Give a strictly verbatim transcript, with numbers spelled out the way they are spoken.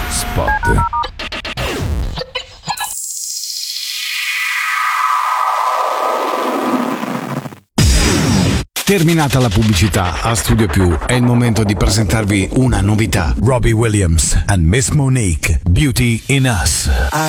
Spot. Terminata la pubblicità, a Studio Più è il momento di presentarvi una novità. Robbie Williams and Miss Monique, Beauty in Us. I